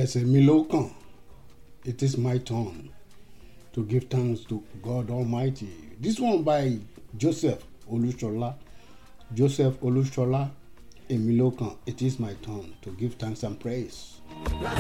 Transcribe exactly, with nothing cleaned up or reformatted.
Yes, èmi ló kàn. It is my turn to give thanks to God Almighty. This one by Joseph Olushola. Joseph Olushola, èmi ló kàn. It is my turn to give thanks and praise.